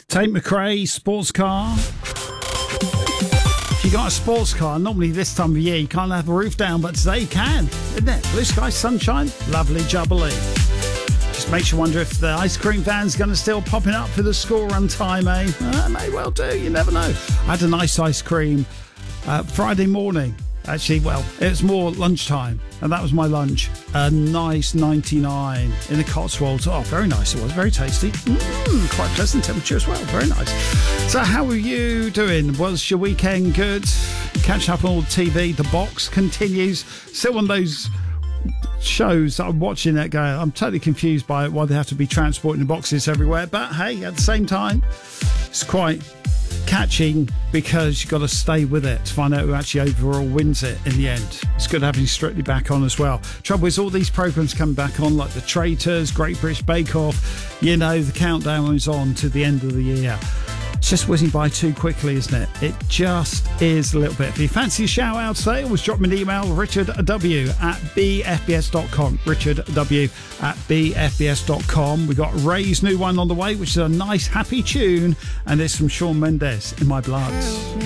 Tate McRae, sports car. If you got a sports car, normally this time of year you can't have the roof down, but today you can, isn't it? Blue sky, sunshine, lovely jubbly. Just makes you wonder if the ice cream van's going to still popping up for the school run time, eh? May well do, you never know. I had a nice ice cream Friday morning. Actually, well, it was more lunchtime, and that was my lunch. A nice 99 in the Cotswolds. Oh, very nice it was, very tasty. Quite pleasant temperature as well, very nice. So how are you doing? Was your weekend good? Catching up on all the TV. The Box continues. Still one of those shows that I'm watching that going, I'm totally confused by it, why they have to be transporting the boxes everywhere. But hey, at the same time, it's quite catching because you've got to stay with it to find out who actually overall wins it in the end. It's good having Strictly back on as well. Trouble is, all these programmes come back on, like The Traitors, Great British Bake Off. You know, the countdown is on to the end of the year. It's just whizzing by too quickly, isn't it? It just is a little bit. If you fancy a shout out today, always drop me an email, richardw@bfbs.com. richardw@bfbs.com. We got Ray's new one on the way, which is a nice, happy tune, and it's from Shawn Mendes, In My Blood.